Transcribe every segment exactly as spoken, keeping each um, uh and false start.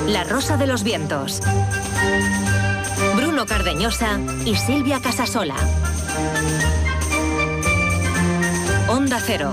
La Rosa de los Vientos. Bruno Cardeñosa y Silvia Casasola. Onda Cero.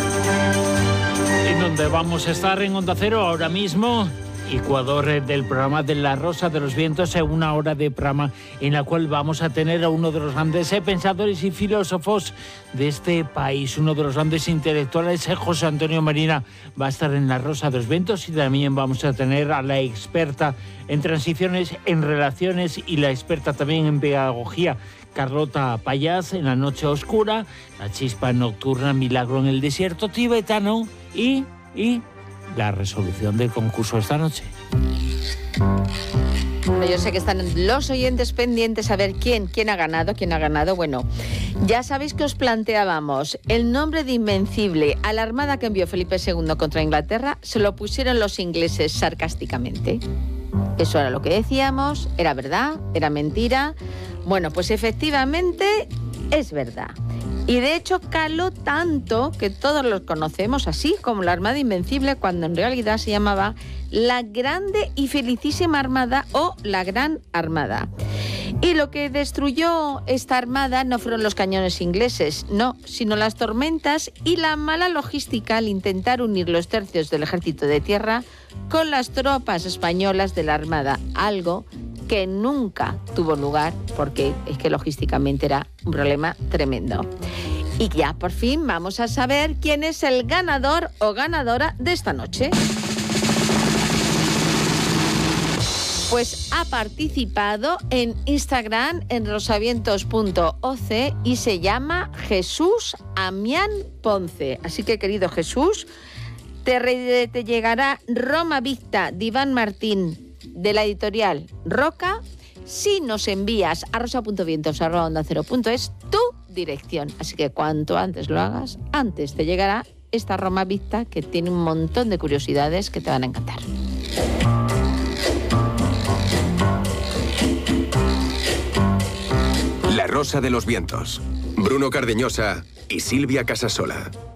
En donde vamos a estar en Onda Cero ahora mismo, Ecuador del programa de La Rosa de los Vientos, en una hora de programa en la cual vamos a tener a uno de los grandes pensadores y filósofos de este país, uno de los grandes intelectuales, José Antonio Marina, va a estar en La Rosa de los Vientos, y también vamos a tener a la experta en transiciones, en relaciones, y la experta también en pedagogía, Carlota Payás, en La Noche Oscura, La Chispa Nocturna, Milagro en el Desierto Tibetano y... y la resolución del concurso esta noche. Yo sé que están los oyentes pendientes a ver quién, quién ha ganado, quién ha ganado. Bueno, ya sabéis que os planteábamos el nombre de Invencible a la armada que envió Felipe segundo contra Inglaterra, se lo pusieron los ingleses sarcásticamente. Eso era lo que decíamos, era verdad, era mentira. Bueno, pues efectivamente es verdad. Y de hecho caló tanto que todos los conocemos así como la Armada Invencible, cuando en realidad se llamaba la Grande y Felicísima Armada o la Gran Armada. Y lo que destruyó esta armada no fueron los cañones ingleses, no, sino las tormentas y la mala logística al intentar unir los tercios del ejército de tierra con las tropas españolas de la armada, algo que nunca tuvo lugar porque es que logísticamente era un problema tremendo. Y ya por fin vamos a saber quién es el ganador o ganadora de esta noche. Pues ha participado en Instagram en rosavientos punto oce y se llama Jesús Amián Ponce. Así que, querido Jesús, te, re- te llegará Roma Victa de Iván Martín, de la editorial Roca, si nos envías a rosa punto vientos arroba onda cero punto es tu dirección. Así que cuanto antes lo hagas, antes te llegará esta Roma Victa, que tiene un montón de curiosidades que te van a encantar. La Rosa de los Vientos. Bruno Cardeñosa y Silvia Casasola.